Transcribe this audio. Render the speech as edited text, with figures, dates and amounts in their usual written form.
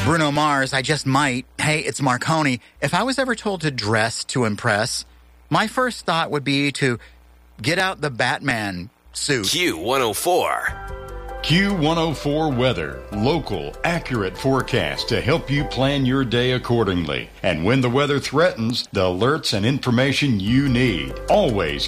Bruno Mars, I just might. Hey, it's Marconi. If I was ever told to dress to impress, my first thought would be to get out the Batman suit. Q104. Q104 Weather. Local, accurate forecast to help you plan your day accordingly. And when the weather threatens, the alerts and information you need. Always